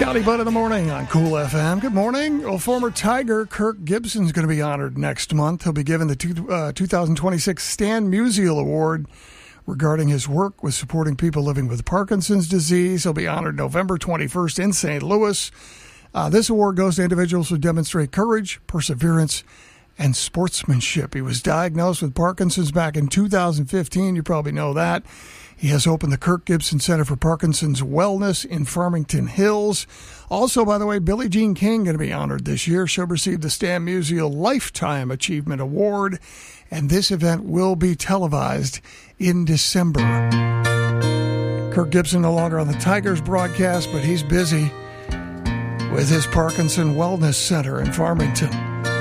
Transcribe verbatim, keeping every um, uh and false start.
Scotty Butt in the morning on Cool F M. Good morning. Well, former Tiger Kirk Gibson is going to be honored next month. He'll be given the two, uh, two thousand twenty-six Stan Musial Award regarding his work with supporting people living with Parkinson's disease. He'll be honored November twenty-first in Saint Louis. Uh, this award goes to individuals who demonstrate courage, perseverance, and sportsmanship. He was diagnosed with Parkinson's back in two thousand fifteen. You probably know that. He has opened the Kirk Gibson Center for Parkinson's Wellness in Farmington Hills. Also, by the way, Billie Jean King going to be honored this year. She'll receive the Stan Musial Lifetime Achievement Award, and this event will be televised in December. Kirk Gibson no longer on the Tigers broadcast, but he's busy with his Parkinson Wellness Center in Farmington.